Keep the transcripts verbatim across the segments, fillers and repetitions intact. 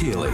Keeley.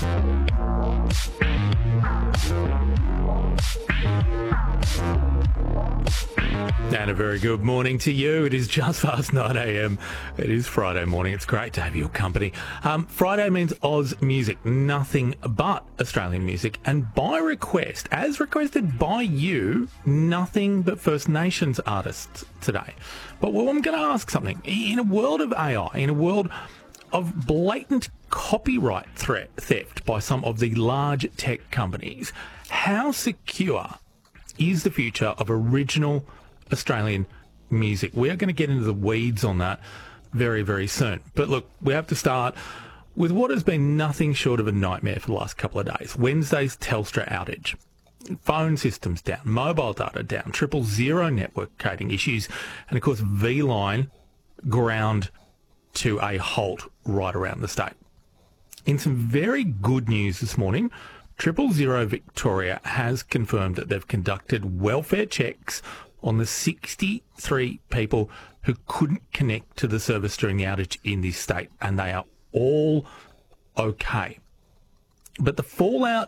And a very good morning to you. It is just past nine a.m. It is Friday morning. It's great to have your company. Um, Friday means Oz music, nothing but Australian music. And by request, as requested by you, nothing but First Nations artists today. But well, I'm going to ask something. In a world of A I, in a world of blatant copyright threat, theft by some of the large tech companies, how secure is the future of original Australian music? We are going to get into the weeds on that very, very soon. But look, we have to start with what has been nothing short of a nightmare for the last couple of days. Wednesday's Telstra outage. Phone systems down, mobile data down, triple zero network coding issues, and of course V-Line ground to a halt right around the state. In some very good news this morning, Triple Zero Victoria has confirmed that they've conducted welfare checks on the sixty-three people who couldn't connect to the service during the outage in this state, and they are all okay. But the fallout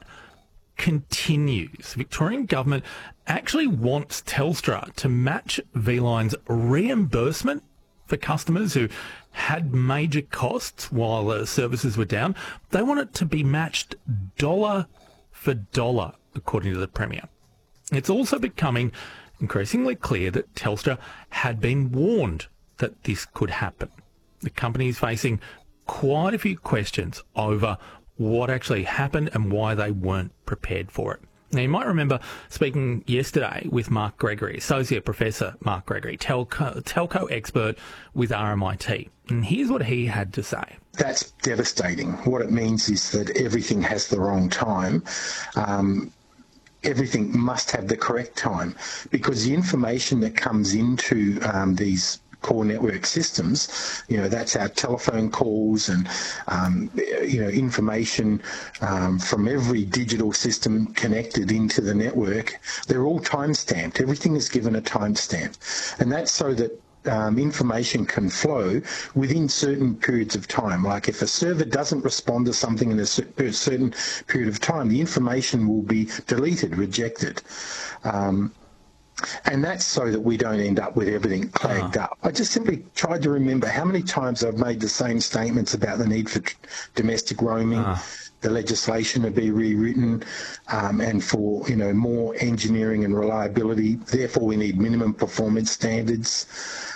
continues. The Victorian government actually wants Telstra to match V-Line's reimbursement for customers who had major costs while the services were down. They want it to be matched dollar for dollar, according to the Premier. It's also becoming increasingly clear that Telstra had been warned that this could happen. The company is facing quite a few questions over what actually happened and why they weren't prepared for it. Now, you might remember speaking yesterday with Mark Gregory, Associate Professor Mark Gregory, telco, telco expert with R M I T. And here's what he had to say. That's devastating. What it means is that everything has the wrong time. Um, everything must have the correct time, because the information that comes into um, these core network systems, you know, that's our telephone calls and, um, you know, information um, from every digital system connected into the network. They're all time-stamped. Everything is given a timestamp. And that's so that Um, information can flow within certain periods of time. Like if a server doesn't respond to something in a certain period of time, the information will be deleted, rejected. Um, and that's so that we don't end up with everything clagged up. I just simply tried to remember how many times I've made the same statements about the need for tr- domestic roaming, uh. the legislation to be rewritten, um, and for, you know, more engineering and reliability. Therefore, we need minimum performance standards.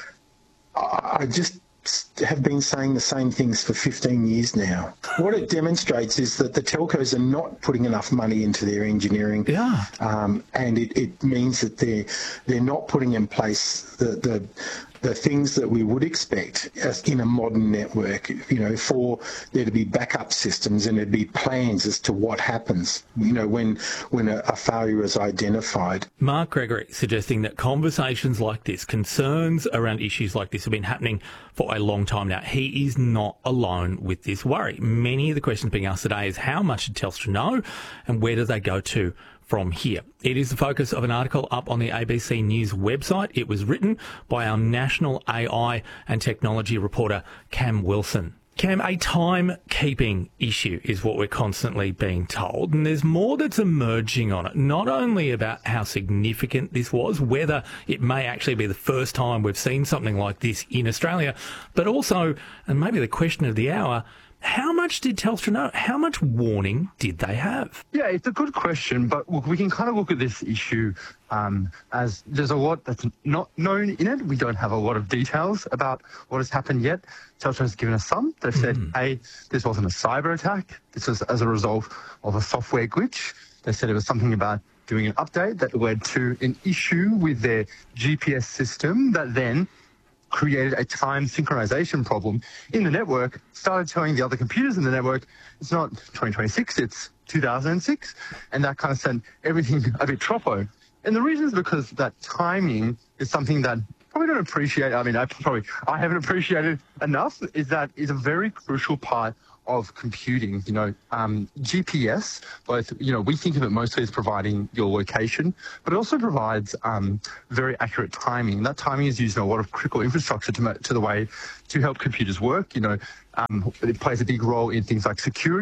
I just have been saying the same things for fifteen years now. What it demonstrates is that the telcos are not putting enough money into their engineering, yeah. um, and it, it means that they're they're not putting in place the the the things that we would expect as in a modern network, you know, for there to be backup systems and there'd be plans as to what happens, you know, when when a, a failure is identified. Mark Gregory suggesting that conversations like this, concerns around issues like this have been happening for a long time now. He is not alone with this worry. Many of the questions being asked today is how much did Telstra know and where do they go to from here? It is the focus of an article up on the A B C News website. It was written by our national A I and technology reporter, Cam Wilson. Cam, a timekeeping issue is what we're constantly being told, and there's more that's emerging on it, not only about how significant this was, whether it may actually be the first time we've seen something like this in Australia, but also, and maybe the question of the hour, how much did Telstra know? How much warning did they have? Yeah, it's a good question, but look, we can kind of look at this issue um, as there's a lot that's not known in it. We don't have a lot of details about what has happened yet. Telstra has given us some. They've said, mm. A, this wasn't a cyber attack. This was as a result of a software glitch. They said it was something about doing an update that led to an issue with their G P S system that then created a time synchronization problem in the network, started telling the other computers in the network, it's not twenty twenty-six, it's two thousand six, and that kind of sent everything a bit troppo. And the reason is because that timing is something that probably don't appreciate, I mean, I probably, I haven't appreciated enough, is that is a very crucial part of computing. You know, um, G P S, both, you know, we think of it mostly as providing your location, but it also provides um, very accurate timing. That timing is used in a lot of critical infrastructure to, to the way to help computers work. You know, um, it plays a big role in things like security.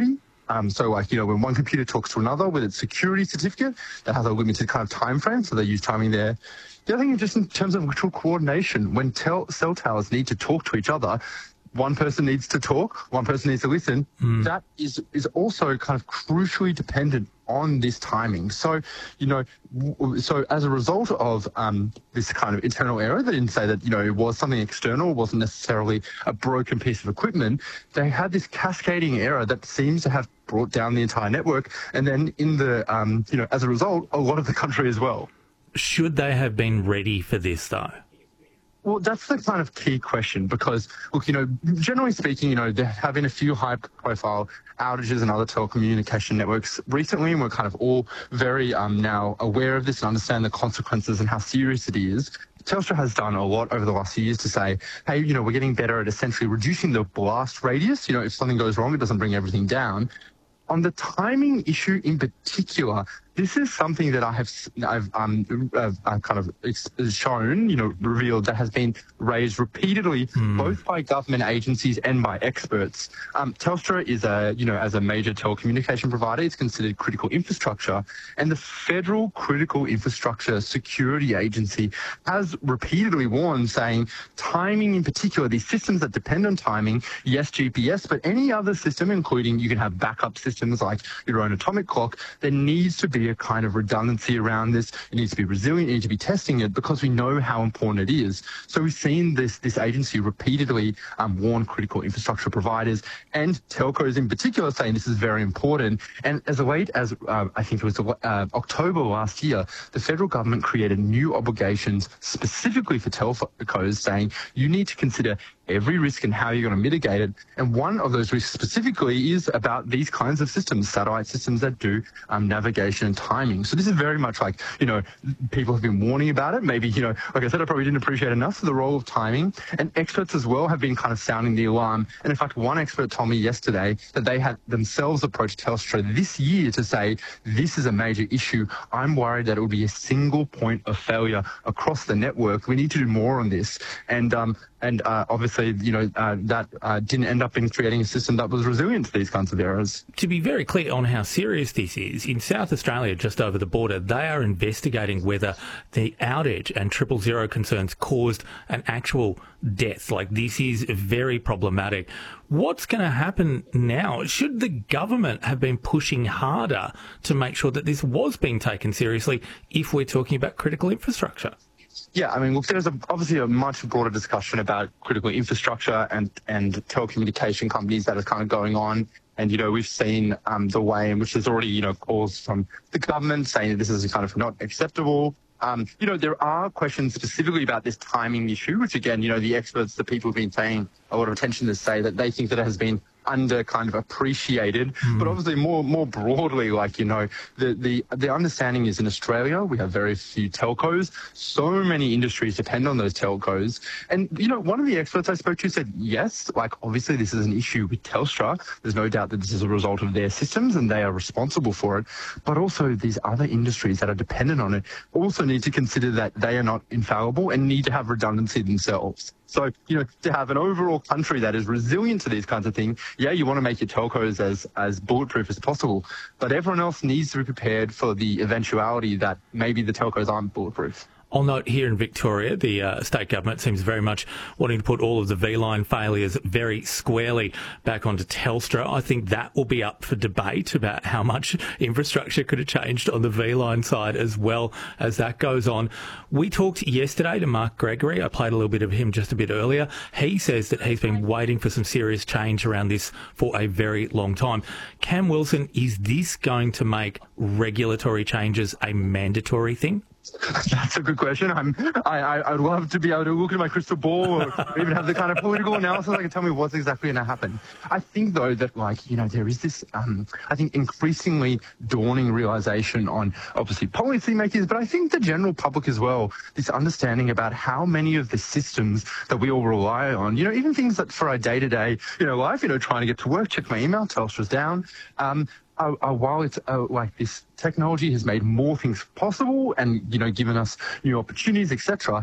Um, so like, you know, when one computer talks to another with its security certificate, that has a limited kind of time frame, so they use timing there. The other thing is just in terms of actual coordination, when tel- cell towers need to talk to each other, one person needs to talk, one person needs to listen. Mm. That is is also kind of crucially dependent on this timing. So, you know, w- so as a result of um, this kind of internal error, they didn't say that, you know, it was something external, wasn't necessarily a broken piece of equipment. They had this cascading error that seems to have brought down the entire network. And then in the, um, you know, as a result, a lot of the country as well. Should they have been ready for this, though? Well, that's the kind of key question because, look, you know, generally speaking, you know, there have been a few high-profile outages and other telecommunication networks recently, and we're kind of all very um, now aware of this and understand the consequences and how serious it is. Telstra has done a lot over the last few years to say, hey, you know, we're getting better at essentially reducing the blast radius. You know, if something goes wrong, it doesn't bring everything down. On the timing issue in particular, this is something that I have I've um I've kind of shown, you know, revealed that has been raised repeatedly, mm. both by government agencies and by experts. Um, Telstra is a, you know, as a major telecommunication provider, it's considered critical infrastructure, and the Federal Critical Infrastructure Security Agency has repeatedly warned, saying timing in particular, these systems that depend on timing, yes, G P S, but any other system, including you can have backup systems like your own atomic clock, there needs to be a kind of redundancy around this. It needs to be resilient. You need to be testing it because we know how important it is. So we've seen this this agency repeatedly um, warn critical infrastructure providers and telcos in particular, saying this is very important. And as late as uh, I think it was uh, October last year, the federal government created new obligations specifically for telcos, saying you need to consider every risk and how you're going to mitigate it. And one of those risks specifically is about these kinds of systems, satellite systems that do um, navigation and timing. So this is very much like, you know, people have been warning about it. Maybe, you know, like I said, I probably didn't appreciate enough the role of timing. And experts as well have been kind of sounding the alarm. And in fact, one expert told me yesterday that they had themselves approached Telstra this year to say, this is a major issue. I'm worried that it will be a single point of failure across the network. We need to do more on this. And, um, And uh, obviously, you know, uh, that uh, didn't end up in creating a system that was resilient to these kinds of errors. To be very clear on how serious this is, in South Australia, just over the border, they are investigating whether the outage and triple zero concerns caused an actual death. Like, this is very problematic. What's going to happen now? Should the government have been pushing harder to make sure that this was being taken seriously if we're talking about critical infrastructure? Yeah, I mean, look, there's a, obviously a much broader discussion about critical infrastructure and, and telecommunication companies that are kind of going on. And, you know, we've seen um, the way in which there's already, you know, calls from the government saying that this is kind of not acceptable. Um, you know, there are questions specifically about this timing issue, which, again, you know, the experts, the people who've been paying a lot of attention to say that they think that it has been under kind of appreciated, mm. but obviously more more broadly, like, you know, the, the the understanding is in Australia, we have very few telcos. So many industries depend on those telcos. And, you know, one of the experts I spoke to said, yes, like, obviously this is an issue with Telstra. There's no doubt that this is a result of their systems and they are responsible for it. But also these other industries that are dependent on it also need to consider that they are not infallible and need to have redundancy themselves. So, you know, to have an overall country that is resilient to these kinds of things, yeah, you want to make your telcos as, as bulletproof as possible, but everyone else needs to be prepared for the eventuality that maybe the telcos aren't bulletproof. I'll note here in Victoria, the uh, state government seems very much wanting to put all of the V-line failures very squarely back onto Telstra. I think that will be up for debate about how much infrastructure could have changed on the V-line side as well as that goes on. We talked yesterday to Mark Gregory. I played a little bit of him just a bit earlier. He says that he's been waiting for some serious change around this for a very long time. Cam Wilson, is this going to make regulatory changes a mandatory thing? That's a good question. I'm, I, I, I'd love to be able to look at my crystal ball or even have the kind of political analysis that can tell me what's exactly going to happen. I think, though, that, like, you know, there is this, um, I think, increasingly dawning realization on, obviously, policymakers, but I think the general public as well, this understanding about how many of the systems that we all rely on, you know, even things that for our day-to-day, you know, life, you know, trying to get to work, check my email, Telstra's down, um, Uh, uh, while it's uh, like this technology has made more things possible and, you know, given us new opportunities, et cetera,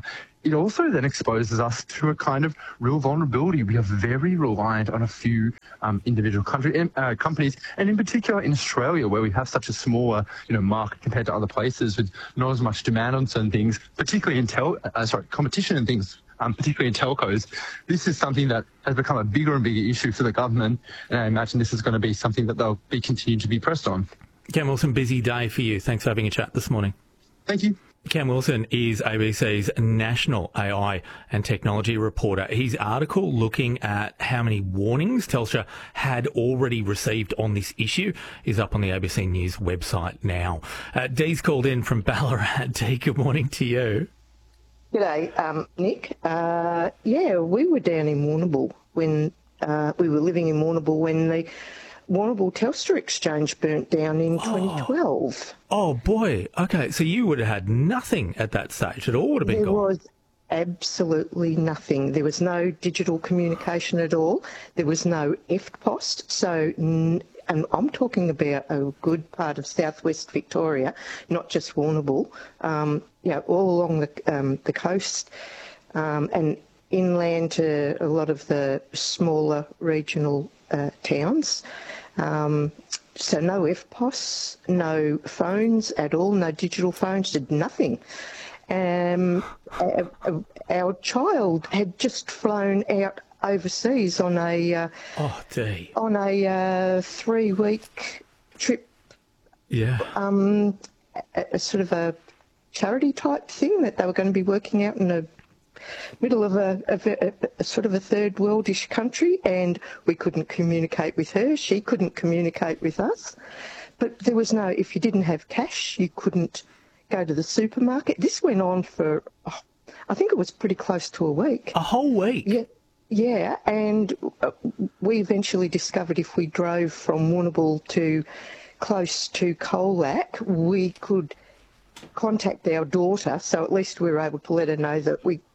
it also then exposes us to a kind of real vulnerability. We are very reliant on a few um, individual country uh, companies, and in particular in Australia, where we have such a smaller, you know, market compared to other places with not as much demand on certain things, particularly in tel, uh, sorry, competition and things. Um, particularly in telcos, this is something that has become a bigger and bigger issue for the government, and I imagine this is going to be something that they'll be continuing to be pressed on. Cam Wilson, busy day for you. Thanks for having a chat this morning. Thank you. Cam Wilson is A B C's national A I and technology reporter. His article looking at how many warnings Telstra had already received on this issue is up on the A B C News website now. Uh, Dee's called in from Ballarat. Dee, good morning to you. G'day, um, Nick. Uh, yeah, we were down in Warrnambool when uh, we were living in Warrnambool when the Warrnambool Telstra exchange burnt down in twenty twelve. Oh, oh boy. Okay, so you would have had nothing at that stage. It all would have been there gone. There was absolutely nothing. There was no digital communication at all. There was no F P O S. So, and I'm talking about a good part of southwest Victoria, not just Warrnambool. Um, you know, all along the um, the coast um, and inland to a lot of the smaller regional uh, towns. Um, so no F P O S, no phones at all, no digital phones, did nothing. Um, our, our child had just flown out overseas on a uh, oh, Dee. on a uh, three-week trip. Yeah. Um, a, a sort of a charity type thing that they were going to be working out in the middle of a, a, a, a sort of a third worldish country, and we couldn't communicate with her. She couldn't communicate with us. But there was no, if you didn't have cash, you couldn't go to the supermarket. This went on for, oh, I think it was pretty close to a week. A whole week? Yeah. Yeah, and we eventually discovered if we drove from Warrnambool to close to Colac, we could contact our daughter, so at least we were able to let her know that we,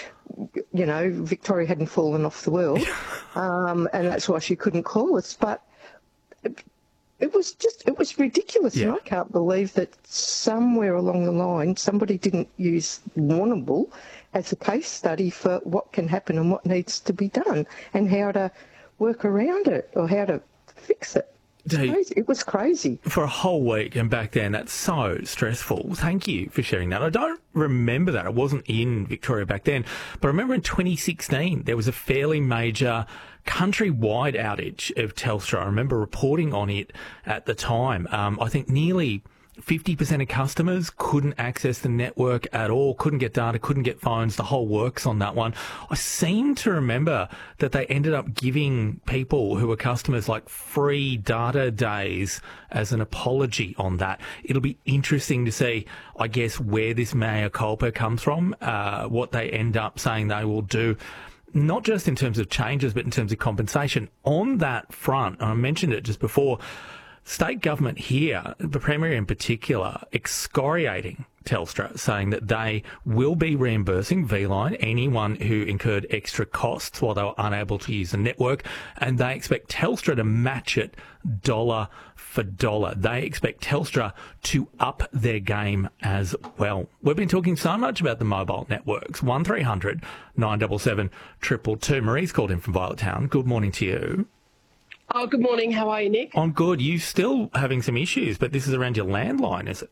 you know, Victoria hadn't fallen off the world, um, and that's why she couldn't call us. But it, it was just, it was ridiculous, yeah. and I can't believe that somewhere along the line somebody didn't use Warrnambool as a case study for what can happen and what needs to be done and how to work around it or how to fix it. Dee, crazy. It was crazy. For a whole week, and back then, that's so stressful. Thank you for sharing that. I don't remember that. I wasn't in Victoria back then. But I remember in twenty sixteen, there was a fairly major countrywide outage of Telstra. I remember reporting on it at the time. Um, I think nearly fifty percent of customers couldn't access the network at all, couldn't get data, couldn't get phones, the whole works on that one. I seem to remember that they ended up giving people who were customers like free data days as an apology on that. It'll be interesting to see, I guess, where this mea culpa comes from, uh, what they end up saying they will do. Not just in terms of changes, but in terms of compensation. On that front, and I mentioned it just before, state government here, the Premier in particular, excoriating Telstra, saying that they will be reimbursing V-Line anyone who incurred extra costs while they were unable to use the network, and they expect Telstra to match it dollar for dollar. They expect Telstra to up their game as well. We've been talking so much about the mobile networks. one three hundred nine seven seven two two two. Marie's called in from Violet Town. Good morning to you. Oh, good morning. How are you, Nick? I'm good. You still having some issues, but this is around your landline, is it?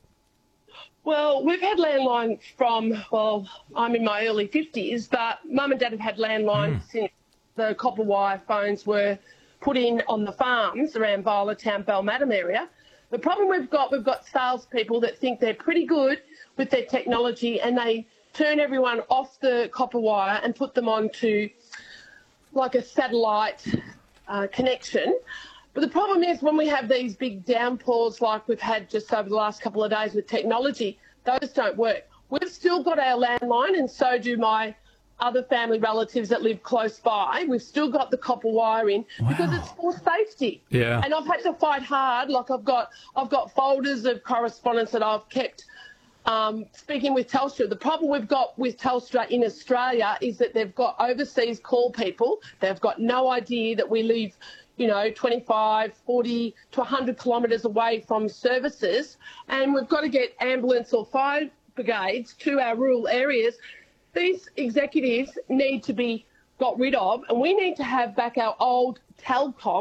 Well, we've had landline from, well, I'm in my early fifties, but Mum and Dad have had landline mm. since the copper wire phones were put in on the farms around Violet Town, Balmadam area. The problem we've got, we've got salespeople that think they're pretty good with their technology, and they turn everyone off the copper wire and put them onto like a satellite Uh, connection. But the problem is when we have these big downpours like we've had just over the last couple of days with technology, those don't work. We've still got our landline, and so do my other family relatives that live close by. We've still got the copper wire in wow. because it's for safety. Yeah. And I've had to fight hard. Like I've got I've got folders of correspondence that I've kept Um, speaking with Telstra. The problem we've got with Telstra in Australia is that they've got overseas call people. They've got no idea that we live, you know, twenty-five, forty to one hundred kilometres away from services, and we've got to get ambulance or fire brigades to our rural areas these executives need to be got rid of, and we need to have back our old Telcom